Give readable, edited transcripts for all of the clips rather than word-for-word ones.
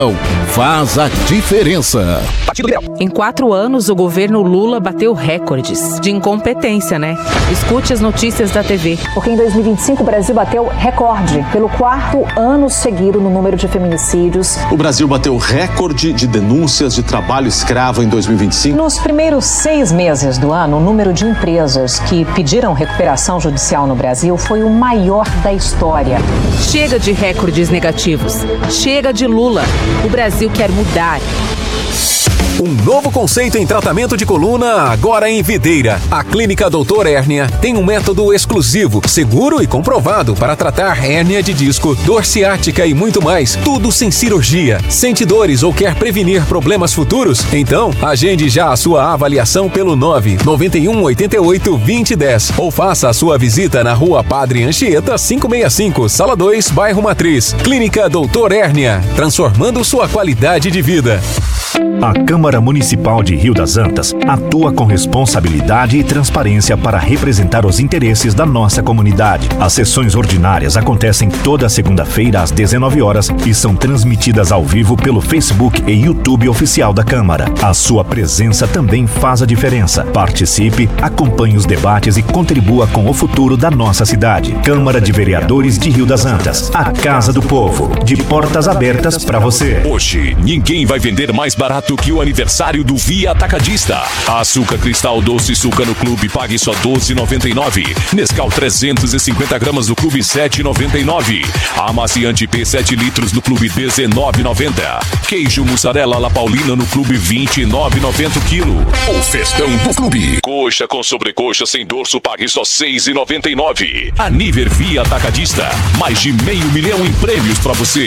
Faz a diferença. Em 4 anos, o governo Lula bateu recordes de incompetência, né? Escute as notícias da TV. Porque em 2025 o Brasil bateu recorde pelo 4º ano seguido no número de feminicídios. O Brasil bateu recorde de denúncias de trabalho escravo em 2025. Nos primeiros 6 meses do ano, o número de empresas que pediram recuperação judicial no Brasil foi o maior da história. Chega de recordes negativos. Chega de Lula. O Brasil quer mudar. Um novo conceito em tratamento de coluna agora em Videira. A Clínica Doutor Hérnia tem um método exclusivo, seguro e comprovado para tratar hérnia de disco, dor ciática e muito mais. Tudo sem cirurgia. Sente dores ou quer prevenir problemas futuros? Então, agende já a sua avaliação pelo 991 88 2010 ou faça a sua visita na Rua Padre Anchieta 565, Sala 2, Bairro Matriz. Clínica Doutor Hérnia, transformando sua qualidade de vida. A Câmara Municipal de Rio das Antas atua com responsabilidade e transparência para representar os interesses da nossa comunidade. As sessões ordinárias acontecem toda segunda-feira às 19 horas e são transmitidas ao vivo pelo Facebook e YouTube oficial da Câmara. A sua presença também faz a diferença. Participe, acompanhe os debates e contribua com o futuro da nossa cidade. Câmara de Vereadores de Rio das Antas, a Casa do Povo, de portas abertas para você. Hoje, ninguém vai vender mais barato que o aniversário do Via Atacadista. Açúcar Cristal Doce Suca no Clube, pague só R$12,99. Nescau 350 gramas no Clube, R$7,99. Amaciante P 7 litros no Clube, R$19,90. Queijo mussarela La Paulina no Clube, R$29,90 o quilo. O festão do Clube. Coxa com sobrecoxa sem dorso, pague só R$6,99. Aniver Via Atacadista. Mais de 500 mil em prêmios pra você.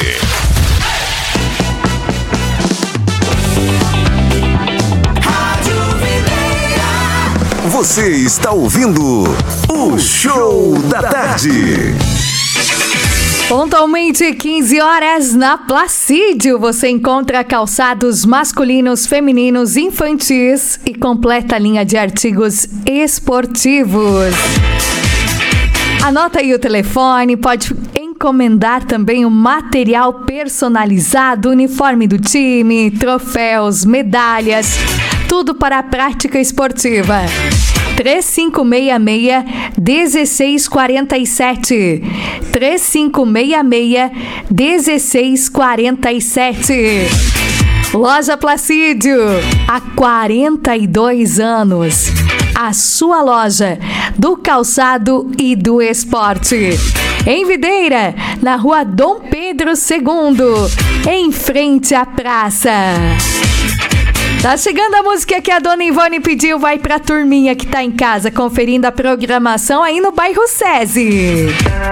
Você está ouvindo o Show da Tarde. Pontualmente 15 horas na Placídio, você encontra calçados masculinos, femininos, infantis e completa linha de artigos esportivos. Anota aí o telefone, pode encomendar também o material personalizado, uniforme do time, troféus, medalhas, tudo para a prática esportiva. 3566-1647. 3566-1647. Loja Placídio, há 42 anos. A sua loja do calçado e do esporte. Em Videira, na Rua Dom Pedro II, em frente à praça. Tá chegando a música que a dona Ivone pediu, vai pra turminha que tá em casa conferindo a programação aí no bairro SESI.